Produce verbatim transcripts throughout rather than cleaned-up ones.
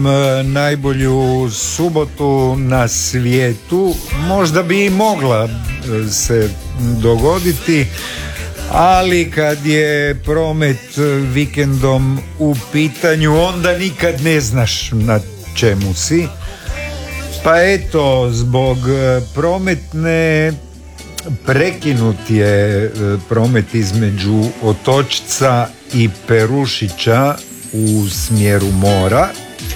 najbolju subotu na svijetu. Možda bi i mogla se dogoditi, ali kad je promet vikendom u pitanju, onda nikad ne znaš na čemu si. Pa eto, zbog prometne prekinut je promet između Otočca i Perušića u smjeru mora,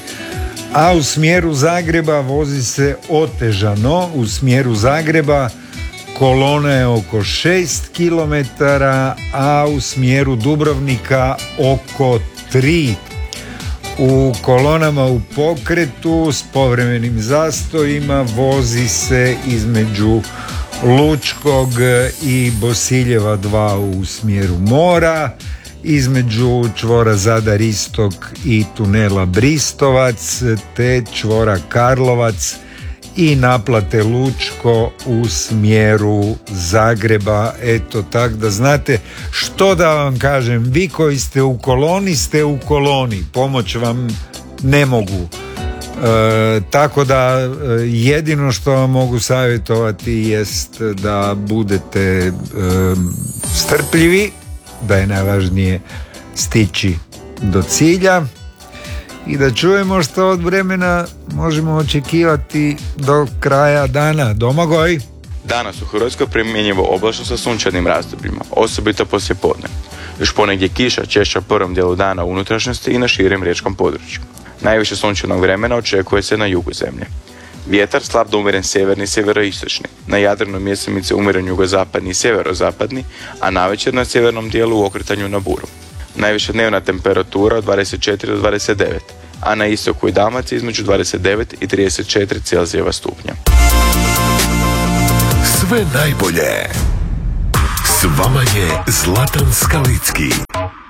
a u smjeru Zagreba vozi se otežano. U smjeru Zagreba kolona je oko šest kilometara, a u smjeru Dubrovnika oko tri. U kolonama u pokretu s povremenim zastojima vozi se između Lučkog i Bosiljeva dva u smjeru mora, između čvora Zadar Istok i tunela Bristovac, te čvora Karlovac i naplate Lučko u smjeru Zagreba. Eto, tak da znate što da vam kažem. Vi koji ste u koloni, ste u koloni. Pomoć vam ne mogu. E, tako da jedino što vam mogu savjetovati jest da budete e, strpljivi, da je najvažnije stići do cilja i da čujemo što od vremena možemo očekivati do kraja dana. Domagoj? Danas u Hrvatskoj primjenjivo oblačno sa sunčanim razdobljima, osobito poslije podne. Još ponegdje kiša češća u prvom dijelu dana u unutrašnjosti i na širem riječkom području. Najviše sunčanog vremena očekuje se na jugu zemlje. Vjetar slab do umjeren sjeverni i sjeveroistočni. Na Jadranu mjesemice umjeren jugozapadni i sjeverozapadni, a navečer na sjevernom dijelu u okretanju na buru. Najviša dnevna temperatura od dvadeset četiri do dvadeset devet, a na istoku i Dalmaciji između dvadeset devet i trideset četiri Celzijeva stupnja. Sve najbolje. S vama je Zlatan Skalicki.